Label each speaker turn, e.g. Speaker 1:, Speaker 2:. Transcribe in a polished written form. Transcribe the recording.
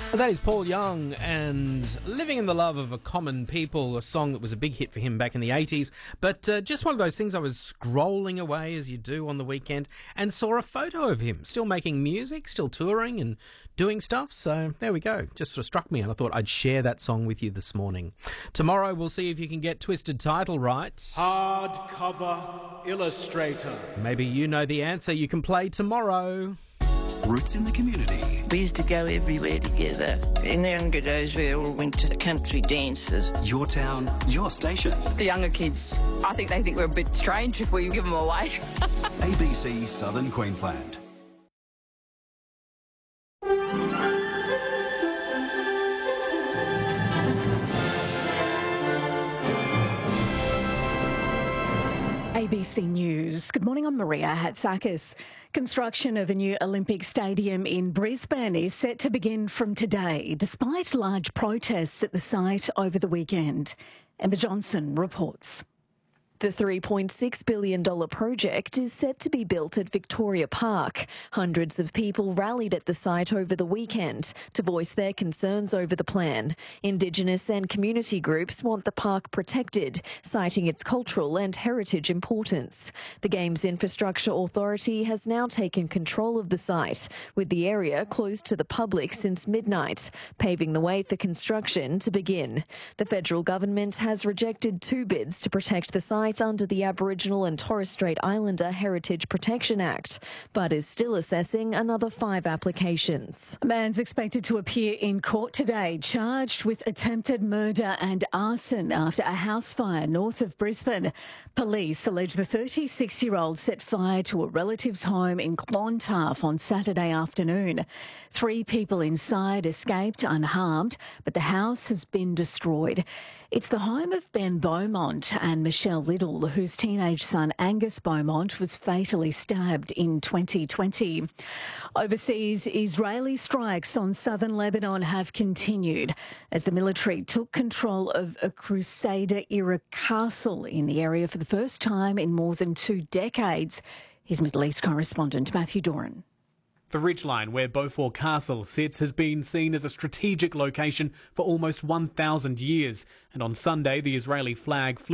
Speaker 1: That is Paul Young and Living in the Love of a Common People, a song that was a big hit for him back in the 80s. But just one of those things, I was scrolling away as you do on the weekend and saw a photo of him still making music, still touring and doing stuff. So there we go. Just sort of struck me and I thought I'd share that song with you this morning. Tomorrow we'll see if you can get Twisted Title right.
Speaker 2: Hardcover illustrator.
Speaker 1: Maybe you know the answer. You can play tomorrow.
Speaker 3: Roots in the community.
Speaker 4: We used to go everywhere together. In the younger days, we all went to country dances.
Speaker 3: Your town, your station.
Speaker 5: The younger kids, I think they think we're a bit strange if we give them away.
Speaker 3: ABC Southern Queensland.
Speaker 6: ABC News. Good morning, I'm Maria Hatzakis. Construction of a new Olympic stadium in Brisbane is set to begin from today, despite large protests at the site over the weekend. Emma Johnson reports.
Speaker 7: The $3.6 billion project is set to be built at Victoria Park. Hundreds of people rallied at the site over the weekend to voice their concerns over the plan. Indigenous and community groups want the park protected, citing its cultural and heritage importance. The Games Infrastructure Authority has now taken control of the site, with the area closed to the public since midnight, paving the way for construction to begin. The federal government has rejected 2 bids to protect the site under the Aboriginal and Torres Strait Islander Heritage Protection Act, but is still assessing another 5 applications.
Speaker 6: A man's expected to appear in court today, charged with attempted murder and arson after a house fire north of Brisbane. Police allege the 36-year-old set fire to a relative's home in Clontarf on Saturday afternoon. 3 people inside escaped unharmed, but the house has been destroyed. It's the home of Ben Beaumont and Michelle Little, whose teenage son Angus Beaumont was fatally stabbed in 2020. Overseas, Israeli strikes on southern Lebanon have continued as the military took control of a Crusader-era castle in the area for the first time in more than 2 decades. Here's Middle East correspondent Matthew Doran.
Speaker 2: The ridgeline where Beaufort Castle sits has been seen as a strategic location for almost 1,000 years, and on Sunday the Israeli flag flew